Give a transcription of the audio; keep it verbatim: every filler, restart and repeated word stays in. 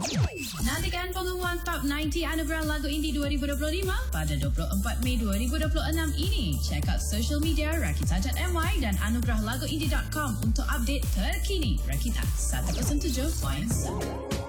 Nantikan pengumuman Top sembilan puluh Anugerah Lagu Indie dua ribu dua puluh lima pada dua puluh empat Mei dua ribu dua puluh enam ini. Check out social media rakita dot my dan anugerah lagu indie dot com untuk update terkini Rakita seratus tujuh titik satu.